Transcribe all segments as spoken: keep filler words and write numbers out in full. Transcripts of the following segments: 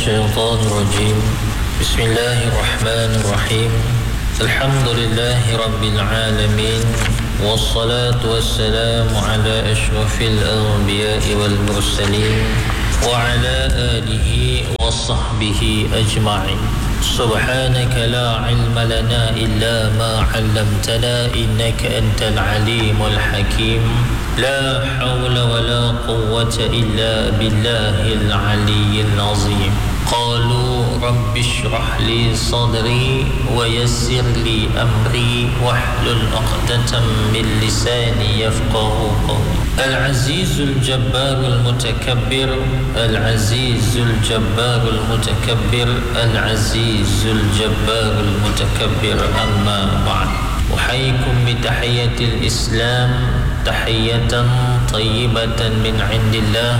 الشيطان الرجيم بسم الله الرحمن الرحيم الحمد لله رب العالمين والصلاة والسلام على أشرف الأنبياء والمرسلين وعلى آله وصحبه أجمعين سبحانك لا علم لنا إلا ما علمتنا إنك أنت العليم الحكيم لا حول ولا قوة إلا بالله العلي العظيم قالوا رب اشرح لي صدري ويسر لي أمري واحلل عقدة من لساني يفقه قولي العزيز الجبار المتكبر العزيز الجبار المتكبر العزيز الجبار المتكبر أما بعد أحييكم بتحية الإسلام تحية طيبة من عند الله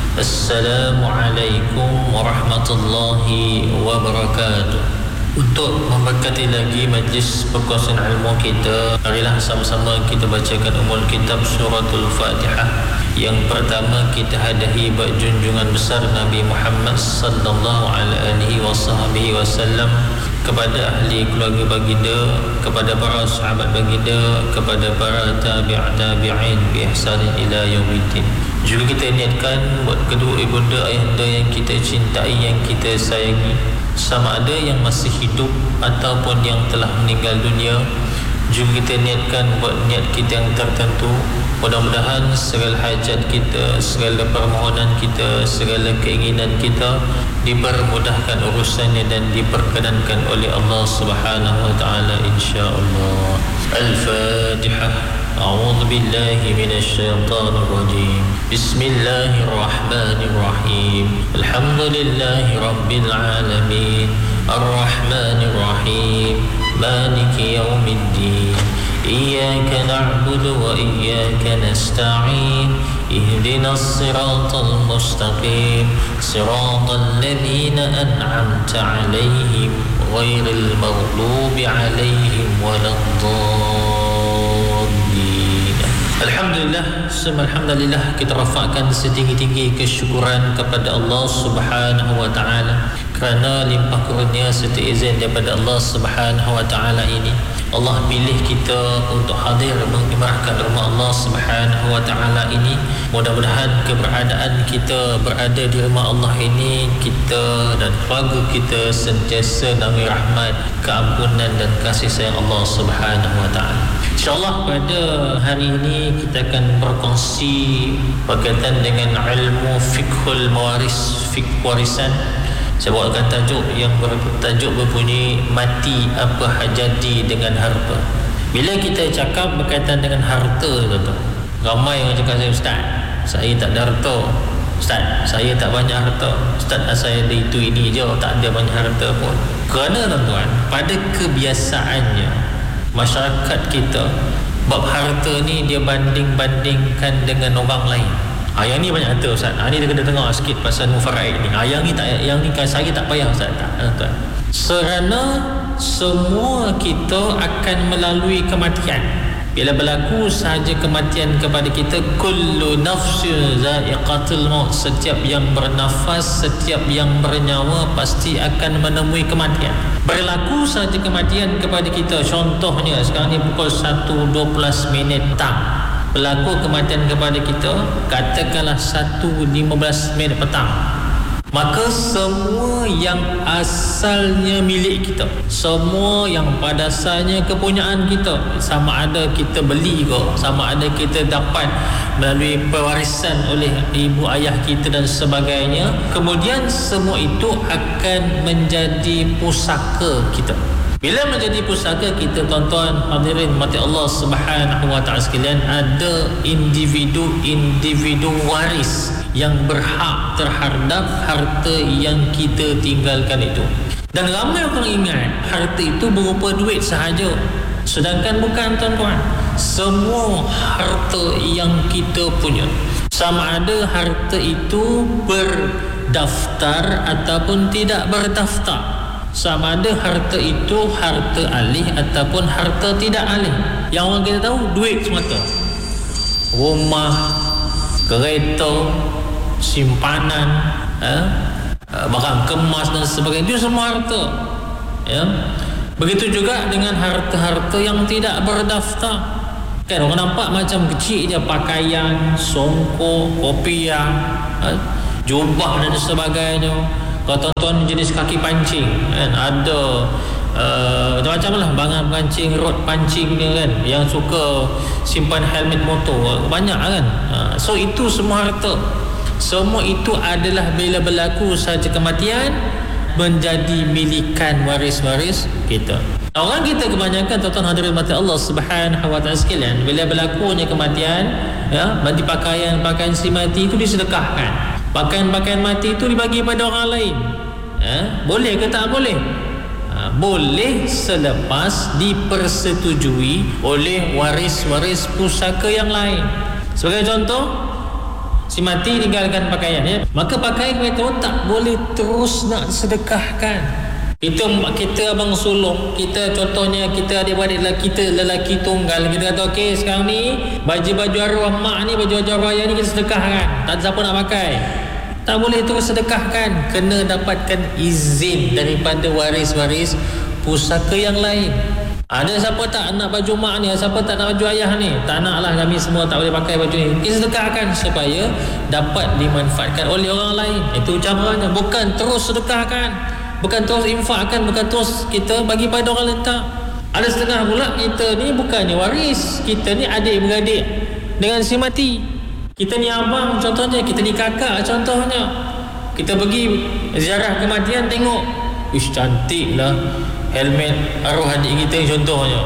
السلام عليكم ورحمة الله وبركاته. Untuk memberkati lagi majlis perkongsian ilmu kita, marilah sama-sama kita bacakan umul kitab suratul Fatihah. Yang pertama kita hadiah buat junjungan besar Nabi Muhammad sallallahu alaihi wasallam, kepada ahli keluarga baginda, kepada para sahabat baginda, kepada para tabi' tabi'in bi ihsanin ila yaumiddin. Juga kita niatkan buat kedua ibunda ayahanda yang kita cintai, yang kita sayangi, sama ada yang masih hidup ataupun yang telah meninggal dunia. Juga kita niatkan buat niat kita yang tertentu. Mudah-mudahan segala hajat kita, segala permohonan kita, segala keinginan kita dipermudahkan urusannya dan diperkenankan oleh Allah Subhanahu wa taala insya-Allah. Al-Fatihah. أعوذ بالله من الشيطان الرجيم بسم الله الرحمن الرحيم الحمد لله رب العالمين الرحمن الرحيم مالك يوم الدين إياك نعبد وإياك نستعين اهدنا الصراط المستقيم صراط الذين أنعمت عليهم غير المغضوب عليهم ولا الضالين. Alhamdulillah, semua alhamdulillah kita rafakkan setinggi-tinggi kesyukuran kepada Allah Subhanahu wa taala kerana limpah kurnia serta izin daripada Allah Subhanahu wa taala ini. Allah pilih kita untuk hadir mengimarkan rumah Allah Subhanahu wa taala ini. Mudah-mudahan keberadaan kita berada di rumah Allah ini, kita dan keluarga kita sentiasa naungi rahmat, keampunan dan kasih sayang Allah Subhanahu wa taala. InsyaAllah pada hari ini kita akan berkongsi berkaitan dengan ilmu fiqhul mawaris, fiqh warisan. Saya bawakan tajuk yang bertajuk berbunyi mati apa jadi dengan harta. Bila kita cakap berkaitan dengan harta tu, ramai orang cakap saya, ustaz, saya tak ada harta. Ustaz, saya tak banyak harta. Ustaz, saya ada itu ini je, tak ada banyak harta pun. Kerana tuan-tuan, pada kebiasaannya masyarakat kita, bab harta ni dia banding-bandingkan dengan orang lain. Ah, yang ni banyak harta ustaz. Ah, ni dia kena tengok sikit pasal mufaraid ni. Ah, yang ni tak, yang ni kan saya tak payah ustaz. Tak, ah, tuan. Serana semua kita akan melalui kematian. Bila berlaku sahaja kematian kepada kita, kullu nafsin za'iqatul maut, setiap yang bernafas, setiap yang bernyawa pasti akan menemui kematian. Berlaku sahaja kematian kepada kita, contohnya sekarang ni pukul satu dua belas minit petang, berlaku kematian kepada kita, katakanlah satu lima belas minit petang, maka semua yang asalnya milik kita, semua yang pada asalnya kepunyaan kita, sama ada kita beli ke, sama ada kita dapat melalui pewarisan oleh ibu ayah kita dan sebagainya, kemudian semua itu akan menjadi pusaka kita. Bila menjadi pusaka kita, tuan-tuan hadirin mati Allah Subhanahu wa taala sekalian, ada individu-individu waris yang berhak terhadap harta yang kita tinggalkan itu. Dan ramai orang ingat harta itu berupa duit sahaja. Sedangkan bukan, tuan-tuan. Semua harta yang kita punya, sama ada harta itu berdaftar ataupun tidak berdaftar, sama ada harta itu harta alih ataupun harta tidak alih. Yang orang kita tahu duit semata, rumah, kereta, simpanan, eh? uh, barang kemas dan sebagainya, itu semua harta. Ya. Begitu juga dengan harta-harta yang tidak berdaftar. Kan orang nampak macam kecil je, pakaian, songkok, kopiah, ha? jubah dan sebagainya. Kalau tuan-tuan jenis kaki pancing, kan ada uh, macam-macam lah, bangan pancing, rod pancing dia kan, yang suka simpan helmet motor, banyak kan. Uh, so itu semua harta. Semua itu adalah bila berlaku saja kematian, menjadi milikan waris-waris kita. Orang kita kebanyakan, tuan-tuan hadirin mati Allah Subhanahu wa taala sekalian, bila berlakunya kematian, ya, bagi pakaian-pakaian si mati itu disedekahkan. Pakaian-pakaian mati itu dibagi pada orang lain. Ya, boleh ke tak boleh? Ha, boleh selepas dipersetujui oleh waris-waris pusaka yang lain. Sebagai contoh, si mati tinggalkan pakaian, ya, maka pakaian itu tak boleh terus nak sedekahkan. Kita kita abang sulung, kita contohnya kita adik-adik lelaki, kita lelaki tunggal, kita kata okey sekarang ni baju-baju arwah mak ni, baju-baju arwah ayah ni kita sedekahkan. Tak ada siapa nak pakai. Tak boleh terus sedekahkan, kena dapatkan izin daripada waris-waris pusaka yang lain. Ada siapa tak nak baju mak ni, siapa tak nak baju ayah ni, tak nak lah, kami semua tak boleh pakai baju ni, kita sedekahkan supaya dapat dimanfaatkan oleh orang lain. Itu caranya, bukan terus sedekahkan, bukan terus infakkan, bukan terus kita bagi pada orang lain. Tak. Ada setengah pula kita ni bukannya waris, kita ni adik-beradik dengan si mati. Kita ni abang contohnya, kita ni kakak contohnya. Kita pergi ziarah kematian, tengok, ish cantik lah helmet arwah adik kita contohnya,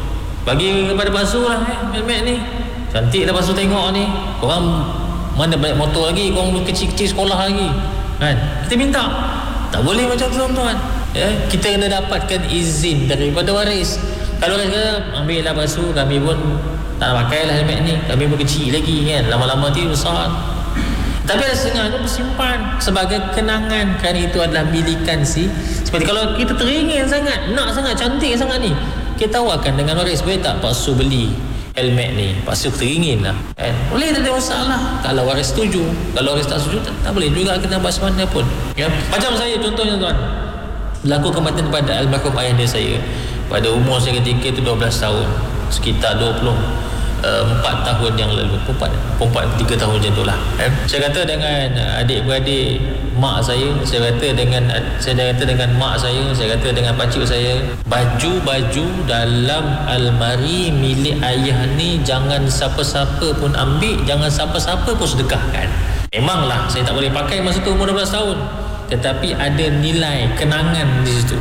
bagi kepada basuh lah eh, helmet ni cantik lah basuh, tengok ni korang mana balik motor lagi, korang kecil-kecil sekolah lagi kan, kita minta. Tak boleh macam tu tuan-tuan, ya, kita kena dapatkan izin daripada waris. Kalau waris kata ambil lah basuh, kami pun tak pakai lah helmet ni, kami pun kecil lagi kan, lama-lama tu besar. Tapi ada setengah tu bersimpan sebagai kenangan, kerana itu adalah milikan si. Seperti kalau kita teringin sangat, nak sangat, cantik sangat ni, kita tawarkan dengan waris, boleh tak paksa beli helmet ni, paksa teringin lah kan? Boleh, tak ada masalah kalau waris setuju. Kalau waris tak setuju, tak, tak boleh juga, kena buat semana pun, ya? Macam saya contohnya tuan, berlaku kematian pada almarhum ayah dia saya pada umur saya ketika itu dua belas tahun, sekitar dua puluh empat tahun yang lalu, empat, empat, tiga tahun macam tu lah. Eh? Saya kata dengan adik-beradik mak saya, saya kata dengan saya kata dengan mak saya, saya kata dengan pakcik saya, baju-baju dalam almari milik ayah ni jangan siapa-siapa pun ambil, jangan siapa-siapa pun sedekahkan. Memanglah saya tak boleh pakai masa tu umur dua belas tahun, tetapi ada nilai kenangan di situ.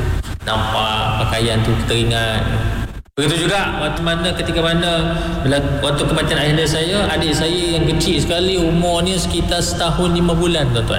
Nampak pakaian tu kita ingat. Begitu juga waktu mana ketika mana waktu kematian ayah saya, adik saya yang kecil sekali, umurnya sekitar setahun lima bulan tuan-tuan.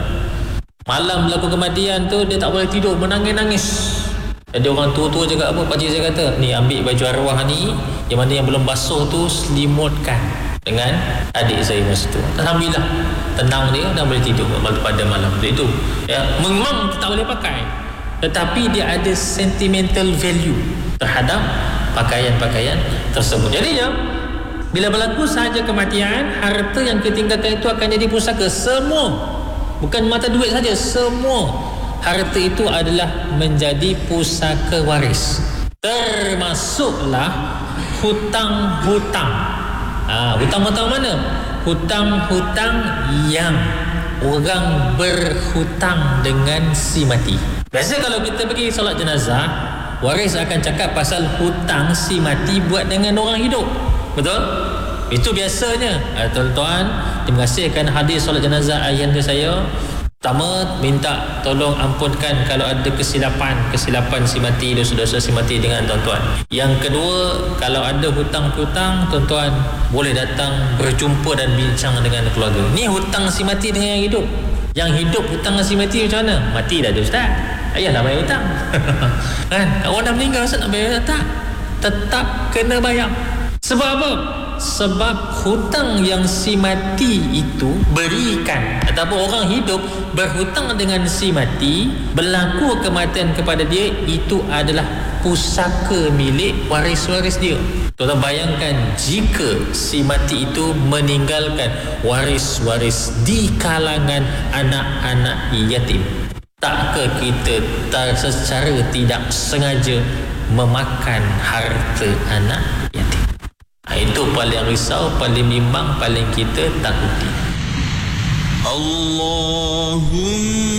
Malam berlaku kematian tu dia tak boleh tidur, menangis-nangis. Jadi orang tua-tua cakap apa, pakcik saya kata, ni ambil baju arwah ni yang mana yang belum basuh tu, selimutkan dengan adik saya masa tu. Alhamdulillah tenang dia, dah boleh tidur pada malam itu. Ya, memang tak boleh pakai, tetapi dia ada sentimental value terhadap pakaian-pakaian tersebut. Jadinya bila berlaku sahaja kematian, harta yang ketinggalkan itu akan jadi pusaka. Semua, bukan mata duit saja, semua harta itu adalah menjadi pusaka waris. Termasuklah hutang-hutang. Ha, hutang-hutang mana? Hutang-hutang yang orang berhutang dengan si mati. Biasa kalau kita pergi solat jenazah, waris akan cakap pasal hutang si mati buat dengan orang hidup. Betul? Itu biasanya. Ha, tuan-tuan, terima kasih kerana hadir solat jenazah ayahanda saya. Pertama, minta tolong ampunkan kalau ada kesilapan Kesilapan si mati, dosa-dosa si mati dengan tuan-tuan. Yang kedua, kalau ada hutang-hutang, tuan-tuan boleh datang berjumpa dan bincang dengan keluarga. Ni hutang si mati dengan yang hidup. Yang hidup hutang si mati macam mana? Mati dah ada ustaz, ayah nak bayar hutang. Kan? Orang dah meninggal, ustaz nak bayar tak? Tetap kena bayar. Sebab apa? Sebab hutang yang si mati itu berikan, ataupun orang hidup berhutang dengan si mati, berlaku kematian kepada dia, itu adalah pusaka milik waris-waris dia. Tuan-tuan bayangkan jika si mati itu meninggalkan waris-waris di kalangan anak-anak yatim. Tak ke kita tak, secara tidak sengaja memakan harta anak yatim? Itu paling risau, paling bimbang, paling kita takuti. Allahumma